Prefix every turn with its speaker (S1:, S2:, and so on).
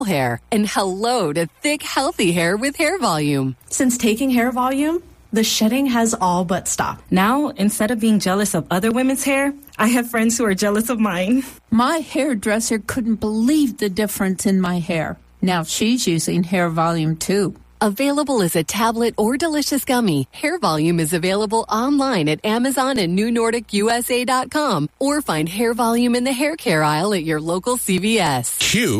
S1: hair, and hello to thick, healthy hair with Hair Volume.
S2: Since taking Hair Volume, the shedding has all but stopped.
S3: Now, instead of being jealous of other women's hair, I have friends who are jealous of mine.
S4: My hairdresser couldn't believe the difference in my hair. Now she's using Hair Volume too.
S1: Available as a tablet or delicious gummy, Hair Volume is available online at Amazon and NewNordicUSA.com, or find Hair Volume in the hair care aisle at your local CVS.
S5: Q